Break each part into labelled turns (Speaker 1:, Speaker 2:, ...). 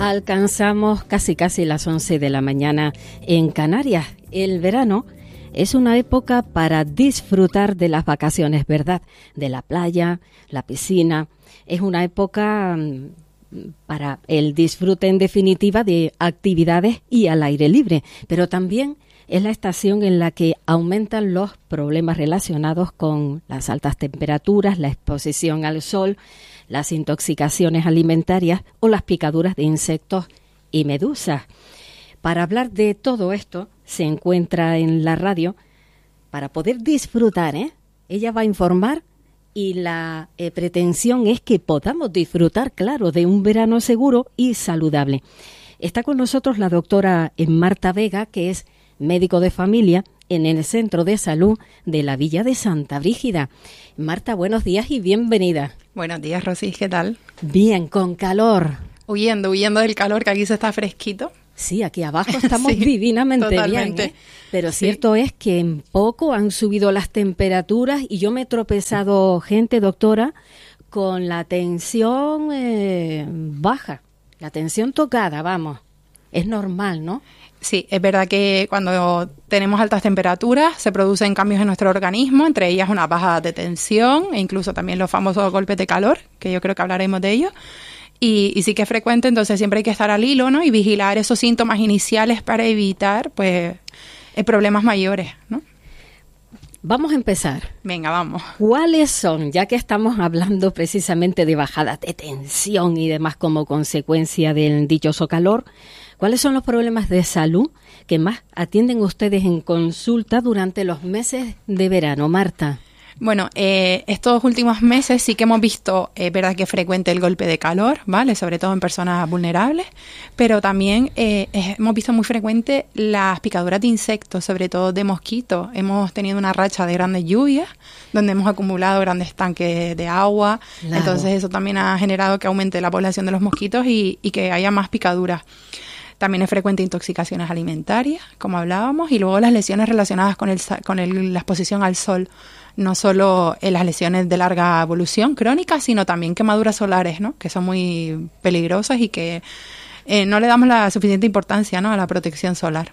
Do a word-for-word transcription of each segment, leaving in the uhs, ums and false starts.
Speaker 1: Alcanzamos casi casi las once de la mañana en Canarias. El verano es una época para disfrutar de las vacaciones, ¿verdad? De la playa, la piscina. Es una época para el disfrute, en definitiva, de actividades y al aire libre. Pero también es la estación en la que aumentan los problemas relacionados con las altas temperaturas, la exposición al sol, las intoxicaciones alimentarias o las picaduras de insectos y medusas. Para hablar de todo esto, se encuentra en la radio para poder disfrutar, ¿eh? Ella va a informar y la eh, pretensión es que podamos disfrutar, claro, de un verano seguro y saludable. Está con nosotros la doctora Marta Vega, que es médico de familia en el Centro de Salud de la Villa de Santa Brígida. Marta, buenos días y bienvenida.
Speaker 2: Buenos días, Rosy, ¿qué tal?
Speaker 1: Bien, con calor.
Speaker 2: Huyendo, huyendo del calor, que aquí se está fresquito.
Speaker 1: Sí, aquí abajo estamos sí, divinamente
Speaker 2: totalmente.
Speaker 1: bien, ¿eh? Pero sí. Cierto es que en poco han subido las temperaturas y yo me he tropezado, gente, doctora, con la tensión eh, baja, la tensión tocada, vamos. Es normal, ¿no?
Speaker 2: Sí, es verdad que cuando tenemos altas temperaturas se producen cambios en nuestro organismo, entre ellas una baja de tensión e incluso también los famosos golpes de calor, que yo creo que hablaremos de ellos. Y, y sí que es frecuente, entonces siempre hay que estar al hilo, ¿no? Y vigilar esos síntomas iniciales para evitar, pues, eh, problemas mayores, ¿no?
Speaker 1: Vamos a empezar.
Speaker 2: Venga, vamos.
Speaker 1: ¿Cuáles son, ya que estamos hablando precisamente de bajada de tensión y demás como consecuencia del dichoso calor, cuáles son los problemas de salud que más atienden ustedes en consulta durante los meses de verano, Marta?
Speaker 2: Bueno, eh, estos últimos meses sí que hemos visto, es eh, verdad que es frecuente el golpe de calor, ¿vale? Sobre todo en personas vulnerables, pero también eh, hemos visto muy frecuente las picaduras de insectos, sobre todo de mosquitos. Hemos tenido una racha de grandes lluvias, donde hemos acumulado grandes tanques de agua, claro. Entonces eso también ha generado que aumente la población de los mosquitos y, y que haya más picaduras. También es frecuente intoxicaciones alimentarias, como hablábamos, y luego las lesiones relacionadas con, el, con el, la exposición al sol. No solo en las lesiones de larga evolución crónica, sino también quemaduras solares, ¿no? Que son muy peligrosas y que eh, no le damos la suficiente importancia, ¿no? A la protección solar.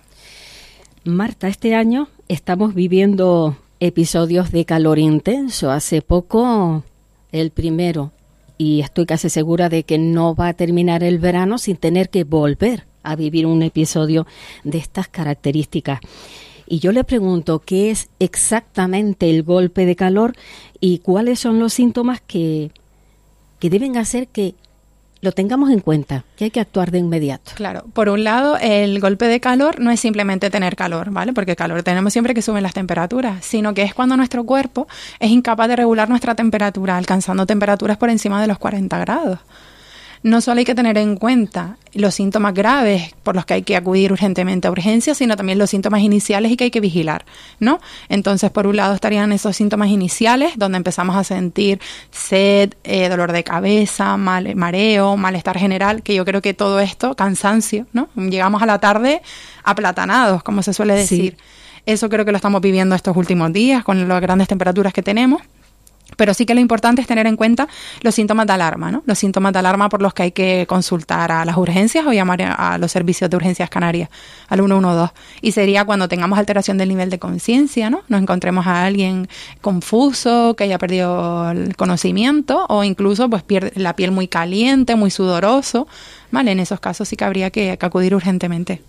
Speaker 1: Marta, este año estamos viviendo episodios de calor intenso. Hace poco el primero, y estoy casi segura de que no va a terminar el verano sin tener que volver a vivir un episodio de estas características. Y yo le pregunto qué es exactamente el golpe de calor y cuáles son los síntomas que, que deben hacer que lo tengamos en cuenta, que hay que actuar de inmediato.
Speaker 2: Claro, por un lado, el golpe de calor no es simplemente tener calor, ¿vale? Porque calor tenemos siempre que suben las temperaturas, sino que es cuando nuestro cuerpo es incapaz de regular nuestra temperatura, alcanzando temperaturas por encima de los cuarenta grados. No solo hay que tener en cuenta los síntomas graves por los que hay que acudir urgentemente a urgencias, sino también los síntomas iniciales y que hay que vigilar, ¿no? Entonces, por un lado estarían esos síntomas iniciales, donde empezamos a sentir sed, eh, dolor de cabeza, mal, mareo, malestar general, que yo creo que todo esto, cansancio, ¿no? Llegamos a la tarde aplatanados, como se suele decir. Sí. Eso creo que lo estamos viviendo estos últimos días con las grandes temperaturas que tenemos. Pero sí que lo importante es tener en cuenta los síntomas de alarma, ¿no? Los síntomas de alarma por los que hay que consultar a las urgencias o llamar a los servicios de urgencias canarias, al uno uno dos. Y sería cuando tengamos alteración del nivel de conciencia, ¿no? Nos encontremos a alguien confuso, que haya perdido el conocimiento o incluso pues pierde la piel muy caliente, muy sudoroso, ¿vale? En esos casos sí que habría que, que acudir urgentemente.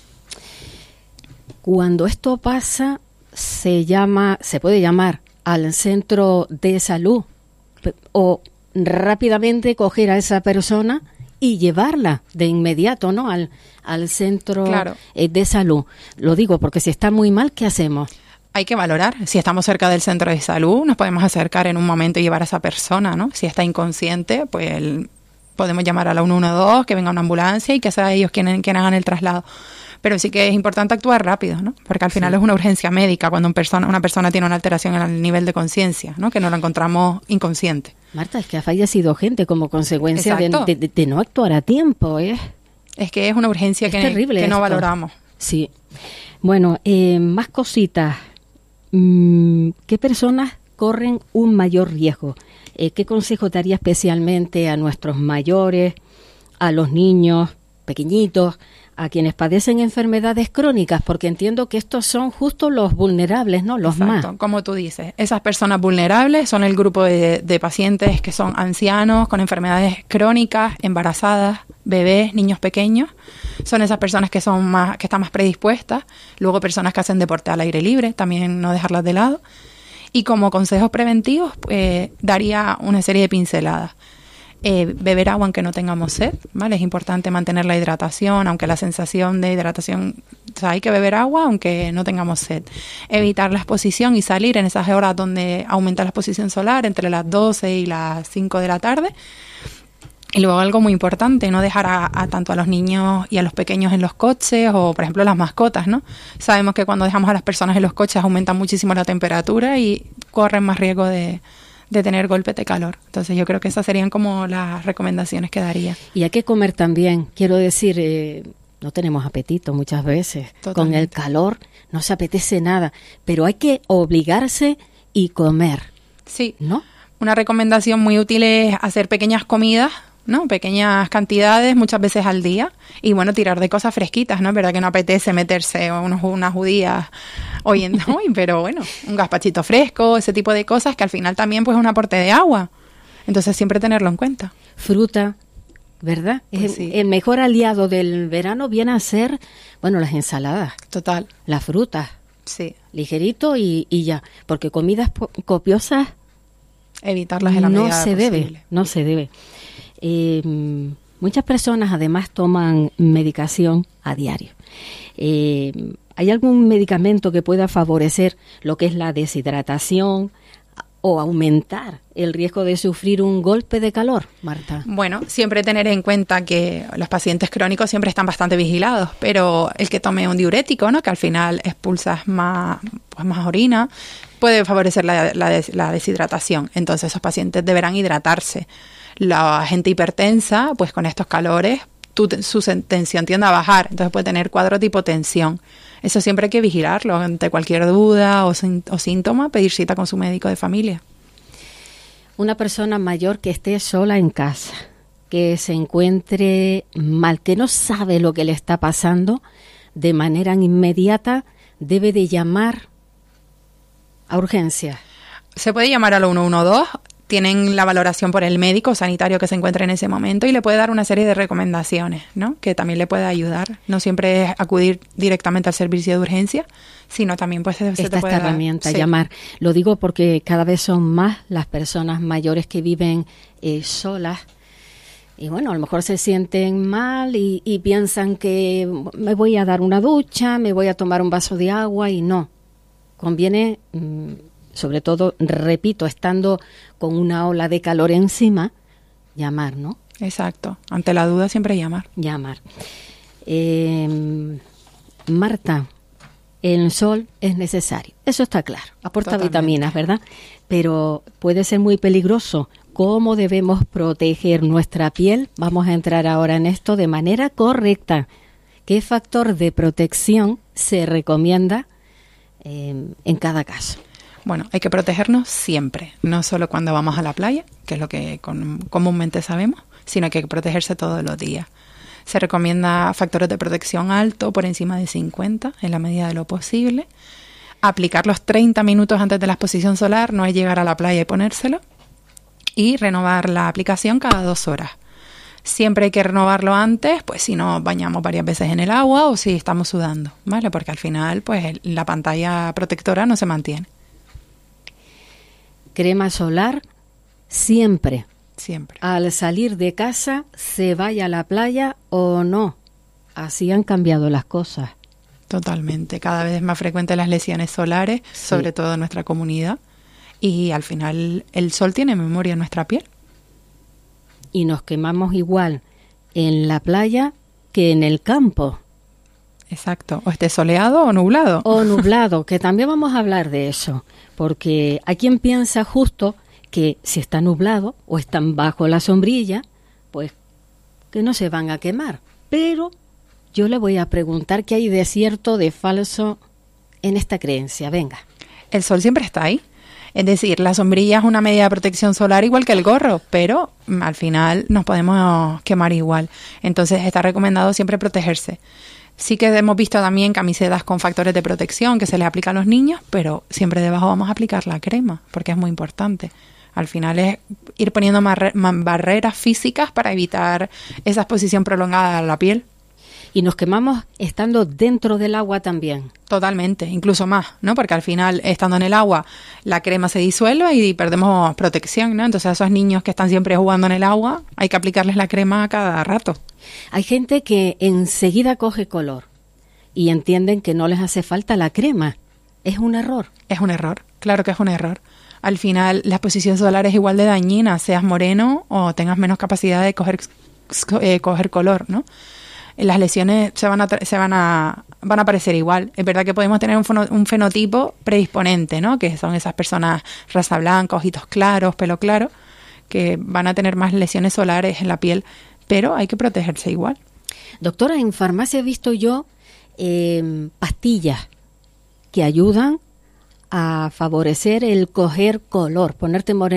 Speaker 1: Cuando esto pasa, se llama, se puede llamar al centro de salud o rápidamente coger a esa persona y llevarla de inmediato, ¿no? Al, al centro
Speaker 2: claro.
Speaker 1: de salud. Lo digo porque si está muy mal, ¿qué hacemos?
Speaker 2: Hay que valorar. Si estamos cerca del centro de salud, nos podemos acercar en un momento y llevar a esa persona, ¿no? Si está inconsciente, pues el, podemos llamar a la uno uno dos, que venga una ambulancia y que sea ellos quienes, quienes hagan el traslado. Pero sí que es importante actuar rápido, ¿no? Porque al final sí. Es una urgencia médica cuando un persona, una persona tiene una alteración en el nivel de conciencia, ¿no? Que no la encontramos inconsciente.
Speaker 1: Marta, es que ha fallecido gente como consecuencia de, de, de no actuar a tiempo, ¿eh?
Speaker 2: Es que es una urgencia
Speaker 1: es
Speaker 2: que,
Speaker 1: terrible
Speaker 2: que no
Speaker 1: esto.
Speaker 2: valoramos.
Speaker 1: Sí. Bueno, eh, más cositas. Mm, ¿Qué personas corren un mayor riesgo? Eh, ¿Qué consejo daría especialmente a nuestros mayores, a los niños, pequeñitos, a quienes padecen enfermedades crónicas, porque entiendo que estos son justo los vulnerables, ¿no? Los
Speaker 2: Exacto,
Speaker 1: más.
Speaker 2: como tú dices. Esas personas vulnerables son el grupo de, de pacientes que son ancianos, con enfermedades crónicas, embarazadas, bebés, niños pequeños. Son esas personas que son más, que están más predispuestas. Luego personas que hacen deporte al aire libre, también no dejarlas de lado. Y como consejos preventivos, pues, daría una serie de pinceladas. Eh, beber agua aunque no tengamos sed, ¿vale? Es importante mantener la hidratación, aunque la sensación de hidratación, o sea, hay que beber agua aunque no tengamos sed. Evitar la exposición y salir en esas horas donde aumenta la exposición solar, entre las doce y las cinco de la tarde. Y luego algo muy importante, no dejar a, a tanto a los niños y a los pequeños en los coches o, por ejemplo, las mascotas, ¿no? Sabemos que cuando dejamos a las personas en los coches aumenta muchísimo la temperatura y corren más riesgo de de tener golpes de calor. Entonces yo creo que esas serían como las recomendaciones que daría.
Speaker 1: Y hay que comer también. Quiero decir, eh, no tenemos apetito muchas veces. Totalmente. Con el calor no se apetece nada, pero hay que obligarse y comer.
Speaker 2: Sí,
Speaker 1: ¿no?
Speaker 2: Una recomendación muy útil es hacer pequeñas comidas, ¿no? Pequeñas cantidades, muchas veces al día. Y bueno, tirar de cosas fresquitas, ¿no? Es verdad que no apetece meterse unos, unas judías hoy en hoy, pero bueno, un gazpachito fresco, ese tipo de cosas que al final también pues es un aporte de agua. Entonces siempre tenerlo en cuenta.
Speaker 1: Fruta, ¿verdad? Pues es sí. El mejor aliado del verano viene a ser, bueno, las ensaladas.
Speaker 2: Total.
Speaker 1: Las frutas.
Speaker 2: Sí.
Speaker 1: Ligerito y, y ya. Porque comidas po- copiosas...
Speaker 2: Evitarlas en la medida
Speaker 1: no se
Speaker 2: posible.
Speaker 1: debe, no se debe. Eh, muchas personas además toman medicación a diario. Eh, ¿Hay algún medicamento que pueda favorecer lo que es la deshidratación o aumentar el riesgo de sufrir un golpe de calor, Marta?
Speaker 2: Bueno, siempre tener en cuenta que los pacientes crónicos siempre están bastante vigilados, pero el que tome un diurético, ¿no? Que al final expulsas más, pues más orina, puede favorecer la, la, des, la deshidratación. Entonces esos pacientes deberán hidratarse. La gente hipertensa, pues con estos calores, tu, su tensión tiende a bajar, entonces puede tener cuadros de hipotensión. Eso siempre hay que vigilarlo. Ante cualquier duda o, o síntoma, pedir cita con su médico de familia.
Speaker 1: Una persona mayor que esté sola en casa, que se encuentre mal, que no sabe lo que le está pasando, de manera inmediata debe de llamar a urgencias.
Speaker 2: Se puede llamar al uno uno dos. Tienen la valoración por el médico sanitario que se encuentra en ese momento y le puede dar una serie de recomendaciones, ¿no? Que también le puede ayudar. No siempre es acudir directamente al servicio de urgencia, sino también pues se,
Speaker 1: esta,
Speaker 2: se te puede
Speaker 1: esta
Speaker 2: dar,
Speaker 1: herramienta,
Speaker 2: sí.
Speaker 1: llamar. Lo digo porque cada vez son más las personas mayores que viven eh, solas y bueno, a lo mejor se sienten mal y, y piensan que me voy a dar una ducha, me voy a tomar un vaso de agua y no. Conviene... Mmm, sobre todo, repito, estando con una ola de calor encima, llamar, ¿no?
Speaker 2: Exacto. Ante la duda siempre llamar.
Speaker 1: Llamar. Eh, Marta, el sol es necesario. Eso está claro. Aporta Totalmente. vitaminas, ¿verdad? Pero puede ser muy peligroso. ¿Cómo debemos proteger nuestra piel? Vamos a entrar ahora en esto de manera correcta. ¿Qué factor de protección se recomienda eh, en cada caso?
Speaker 2: Bueno, hay que protegernos siempre, no solo cuando vamos a la playa, que es lo que con, comúnmente sabemos, sino que hay que protegerse todos los días. Se recomienda factores de protección alto, por encima de cincuenta, en la medida de lo posible. Aplicar los treinta minutos antes de la exposición solar, no es llegar a la playa y ponérselo. Y renovar la aplicación cada dos horas. Siempre hay que renovarlo antes, pues si nos bañamos varias veces en el agua o si estamos sudando, ¿vale? Porque al final, pues la pantalla protectora no se mantiene.
Speaker 1: Crema solar siempre.
Speaker 2: Siempre.
Speaker 1: Al salir de casa, se vaya a la playa o no. Así han cambiado las cosas.
Speaker 2: Totalmente. Cada vez es más frecuente las lesiones solares, sí. Sobre todo en nuestra comunidad. Y al final el sol tiene memoria en nuestra piel.
Speaker 1: Y nos quemamos igual en la playa que en el campo.
Speaker 2: Exacto. O esté soleado o nublado.
Speaker 1: O nublado, que también vamos a hablar de eso. Porque hay quien piensa justo que si está nublado o están bajo la sombrilla, pues que no se van a quemar. Pero yo le voy a preguntar qué hay de cierto, de falso en esta creencia. Venga.
Speaker 2: El sol siempre está ahí. Es decir, la sombrilla es una medida de protección solar igual que el gorro, pero al final nos podemos quemar igual. Entonces está recomendado siempre protegerse. Sí que hemos visto también camisetas con factores de protección que se les aplica a los niños, pero siempre debajo vamos a aplicar la crema, porque es muy importante. Al final es ir poniendo marre- barreras físicas para evitar esa exposición prolongada a la piel.
Speaker 1: Y nos quemamos estando dentro del agua también.
Speaker 2: Totalmente, incluso más, ¿no? Porque al final, estando en el agua, la crema se disuelve y perdemos protección, ¿no? Entonces a esos niños que están siempre jugando en el agua, hay que aplicarles la crema cada rato.
Speaker 1: Hay gente que enseguida coge color y entienden que no les hace falta la crema. ¿Es un error?
Speaker 2: Es un error, claro que es un error. Al final, la exposición solar es igual de dañina, seas moreno o tengas menos capacidad de coger, eh, coger color, ¿no? Las lesiones se van a se van a van a aparecer igual. Es verdad que podemos tener un, fono, un fenotipo predisponente, ¿no? Que son esas personas raza blanca, ojitos claros, pelo claro, que van a tener más lesiones solares en la piel, pero hay que protegerse igual.
Speaker 1: Doctora, en farmacia he visto yo eh, pastillas que ayudan a favorecer el coger color, ponerte moreno